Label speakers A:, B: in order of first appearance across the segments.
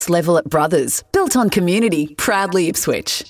A: Level at Brothers. Built on community. Proudly Ipswich.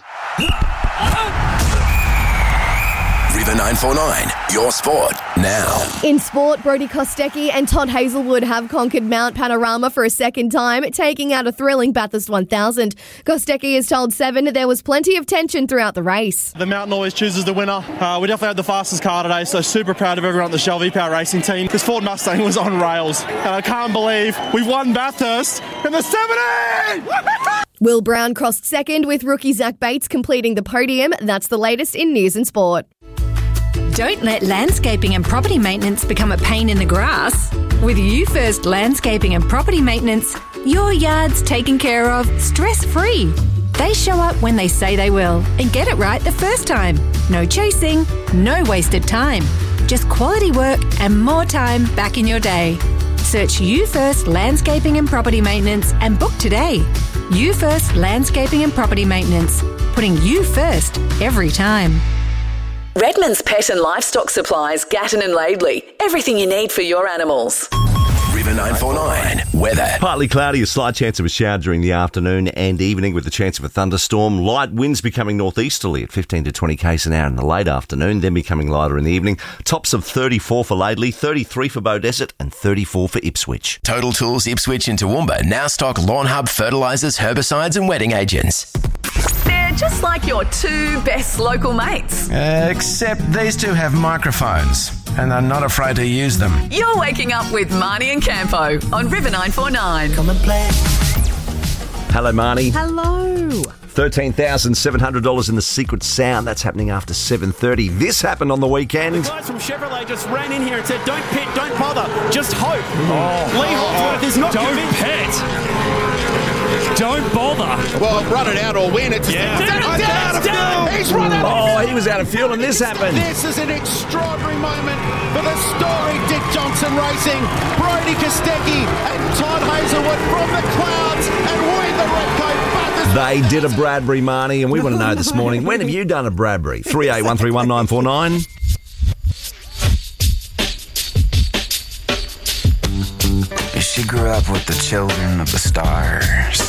B: River 949, your sport now.
C: In sport, Brodie Kostecki and Todd Hazelwood have conquered Mount Panorama for a second time, taking out a thrilling Bathurst 1000. Kostecki has told Seven there was plenty of tension throughout the race.
D: The mountain always chooses the winner. We definitely had the fastest car today, so super proud of everyone at the Shell V-Power Racing team. This Ford Mustang was on rails, and I can't believe we've won Bathurst in the 70!
C: Will Brown crossed second with rookie Zach Bates completing the podium. That's the latest in news and sport.
E: Don't let landscaping and property maintenance become a pain in the grass. With You First Landscaping and Property Maintenance, your yard's taken care of stress-free. They show up when they say they will and get it right the first time. No chasing, no wasted time. Just quality work and more time back in your day. Search You First Landscaping and Property Maintenance and book today. You First Landscaping and Property Maintenance. Putting you first every time.
A: Redmond's Pet and Livestock Supplies, Gatton and Laidley. Everything you need for your animals.
B: River 949, weather.
F: Partly cloudy, a slight chance of a shower during the afternoon and evening with the chance of a thunderstorm. Light winds becoming northeasterly at 15 to 20 k's an hour in the late afternoon, then becoming lighter in the evening. Tops of 34 for Laidley, 33 for Beaudesert and 34 for Ipswich.
B: Total Tools Ipswich and Toowoomba now stock Lawn Hub fertilisers, herbicides and wetting agents.
A: They're just like your two best local mates.
G: Except these two have microphones and are not afraid to use them.
A: You're waking up with Marnie and Campo on River 949.
H: Come and play.
F: Hello, Marnie.
C: Hello.
F: $13,700 in the Secret Sound. That's happening after 7:30. This happened on the weekend.
D: The guys from Chevrolet just ran in here and said, don't pit, don't bother, just hope. Lee Holdsworth is not convinced.
I: Don't pit. Don't bother.
J: Well, run it out or win. It's
I: He's
J: run out.
F: Oh, he was out of fuel and this happened.
J: This is an extraordinary moment for the story Dick Johnson Racing. Brodie Kostecki and Todd Hazelwood from the clouds and win the Redcoat.
F: They did a Bradbury, Marnie, and we want to know this morning, when have you done a Bradbury? 38131949.
G: She grew up with the children of the stars.